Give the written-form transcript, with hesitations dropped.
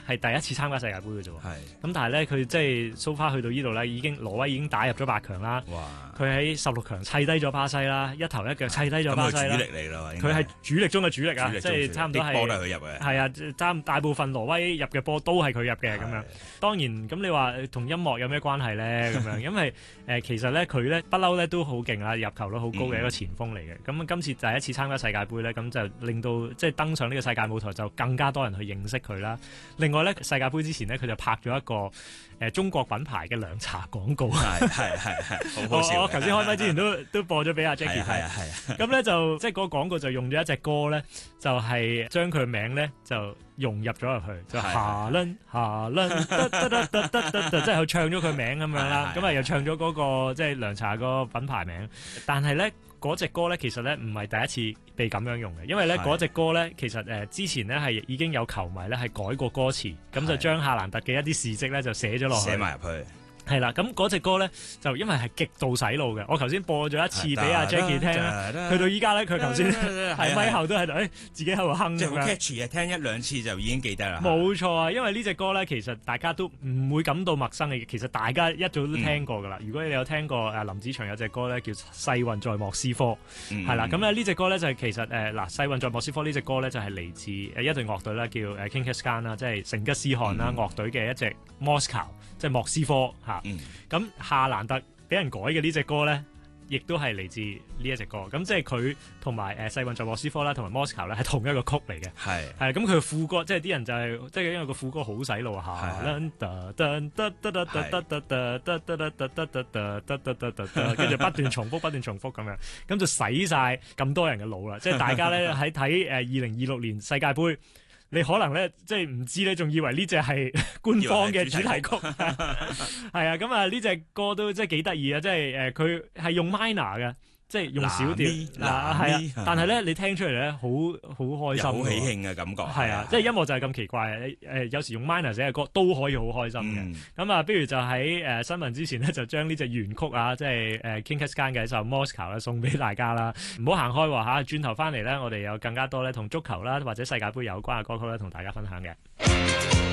係第一次參加世界盃嘅啫喎。 係咁但係咧，佢即係 so far 去到呢度咧，挪威已經打入咗8強啦。 哇！ 佢喺16強砌低咗巴西啦，一頭一腳砌低咗巴西啦。 咁佢主力嚟啦， 佢係主力中嘅主力啊，即係差唔多係。 啲波都係佢入嘅。 係啊，大部分挪威入嘅波都係佢入嘅咁樣。當然咁你話同音樂有咩關係咧？咁樣因為其實咧佢咧不嬲咧都好勁啦，入球率好高嘅一個前鋒嚟嘅。咁今次第一次參加世界盃咧，咁就令到即係登上呢個世界舞台就更加多人去認識佢啦。另外咧世界盃之前咧，佢就拍咗一個中國品牌嘅涼茶廣告。 係，好好笑。 我頭先開麥之前都播咗俾阿 Jackie 睇。係。咁咧就即係嗰個廣告就用咗一隻歌咧，就係將佢名咧就融入咗入去，就夏倫，即係佢唱咗佢名咁樣啦。咁啊又唱咗嗰個即係涼茶個品牌名，但係咧嗰隻歌咧其實咧唔係第一次被咁樣用嘅，因為咧嗰隻歌咧其實之前咧係已經有球迷咧係改過歌詞，咁就將夏蘭特嘅一啲事蹟咧就寫咗落去， 寫埋入去。 係啦，咁嗰隻歌咧就因為係極度洗腦嘅，我頭先播咗一次俾阿 Jackie 聽啦，去到依家咧佢頭先喺咪後都喺度，自己喺度哼咁樣。 即係好 catchy 啊！聽一兩次就已經記得啦。 冇錯啊，因為呢隻歌咧其實大家都唔會感到陌生嘅，其實大家一早都聽過㗎啦。如果你有聽過林子祥有隻歌咧叫《世運在莫斯科》，係啦，咁咧呢隻歌咧就係其實《世運在莫斯科》呢隻歌咧就係嚟自一隊樂隊啦，叫Genghis Khan啦，即係成吉思汗啦樂隊嘅一隻 Moscow， 即係莫斯科嚇。咁夏蘭特俾人改嘅呢隻歌咧，亦都係嚟自呢一隻歌。咁即係佢同埋世運在莫斯科啦，同埋 Moscow 咧係同一個曲嚟嘅。係咁佢副歌，即係啲人就係即係因為個副歌好洗腦啊，跟住不斷重複咁樣，咁就洗晒咁多人嘅腦啦。即係大家咧喺睇2026年世界盃。你可能咧，即係唔知咧，仲以為呢隻係官方嘅主題曲，係啊，咁啊呢隻歌都即係幾得意啊！即係佢係用 minor 嘅，即係用小調，係啊，但係咧你聽出嚟咧，好開心， 好喜慶嘅感覺， 係啊，即係音樂就係咁奇怪，有時用 minor 寫嘅歌都可以好開心嘅。咁啊，不如就喺新聞之前咧，就將呢隻原曲啊，即係Genghis Khan嘅一首 Moscow 咧送俾大家啦。唔好行開喎嚇，轉頭翻嚟咧，我哋有更加多咧同足球啦或者世界盃有關嘅歌曲咧，同大家分享嘅。